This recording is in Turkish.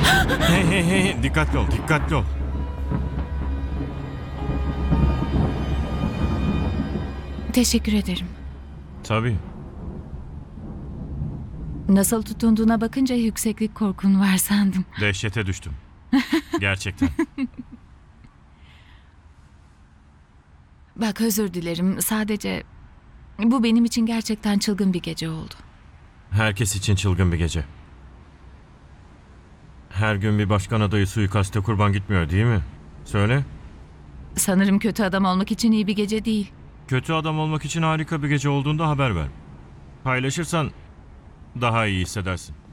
Hey hey hey, dikkatli ol, dikkatli ol. Teşekkür ederim. Tabii. Nasıl tutunduğuna bakınca yükseklik korkun var sandım. Dehşete düştüm. Gerçekten. Bak özür dilerim. Sadece bu benim için gerçekten çılgın bir gece oldu. Herkes için çılgın bir gece. Her gün bir başkan adayı suikaste kurban gitmiyor değil mi? Söyle. Sanırım kötü adam olmak için iyi bir gece değil. Kötü adam olmak için harika bir gece olduğunda haber ver. Paylaşırsan daha iyi hissedersin.